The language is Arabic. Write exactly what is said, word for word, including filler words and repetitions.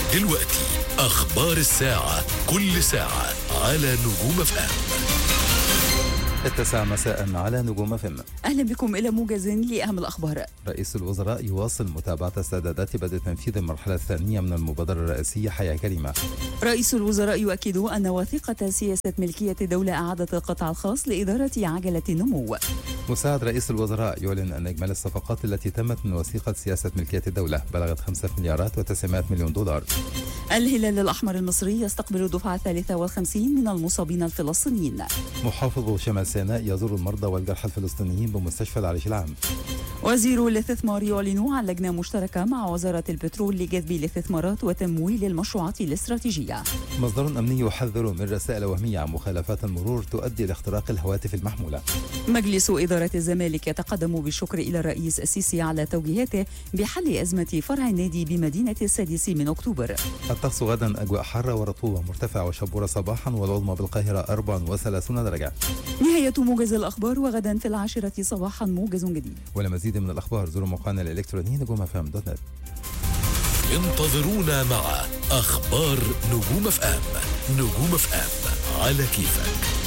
دلوقتي أخبار الساعة، كل ساعة على نجوم اف ام. التاسعة مساء على نجوم اف ام. أهلا بكم إلى موجز لأهم الأخبار. رئيس الوزراء يواصل متابعة استعدادات بدء تنفيذ المرحلة الثانية من المبادرة الرئاسية حياة كريمة. رئيس الوزراء يؤكد أن وثيقة سياسة ملكية الدولة أعادت القطاع الخاص لإدارة عجلة النمو. مساعد رئيس الوزراء يعلن أن إجمالي الصفقات التي تمت من وثيقة سياسة ملكية الدولة بلغت خمسة مليارات وتسعمائة مليون دولار. الهلال الأحمر المصري يستقبل الدفعة الثالثة والخمسين من المصابين الفلسطينيين. محافظ شمال سيناء يزور المرضى والجرحى الفلسطينيين بمستشفى العريش العام. وزير الاستثمار يعلن عن لجنة مشتركة مع وزارة البترول لجذب الاستثمارات وتمويل المشروعات الاستراتيجية. مصدر أمني يحذر من رسائل وهمية عن مخالفات المرور تؤدي لاختراق الهواتف المحمولة. مجلس إدارة الزمالك يتقدم بالشكر إلى الرئيس السيسي على توجيهاته بحل أزمة فرع النادي بمدينة السادس من أكتوبر. الطقس غدا أجواء حارة ورطوبة مرتفعة وشبورة صباحا، والعظمى بالقاهرة أربعة وثلاثين درجة. نهاية موجز الأخبار، وغدا في العاشرة صباحا موجز جديد. ولمزيد من الأخبار زوروا موقعنا الإلكتروني نجوم اف ام دوت نت. انتظرونا مع أخبار نجوم اف ام. نجوم اف ام على كيفك.